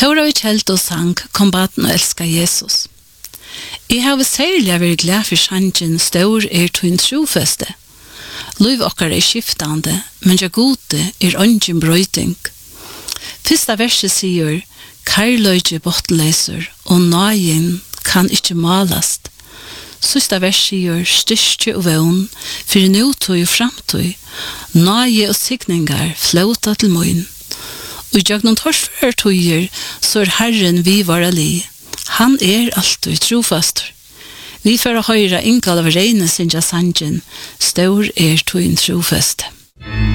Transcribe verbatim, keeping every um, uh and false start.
Tora vi kjelt og sang kom baden og elska Jesus. Jeg har særlig vært glad for sangen stor er tun trofeste. Liv okkar er skiftande, men ja gode er ungen brøyting. Fyrsta verset sier, Karløyge botleser, og nøyen kan ikke malast. Sista vers sier, styrke og vevn, for nøtøy og framtøy, nøye og signingar flåta til møyn. Og i jagnon torsfører tøyer, så er Herren vi vara li. Han er alltid trofastur. Vi får høyra innkall av reine sinja sangen, stor er tøyen trofeste.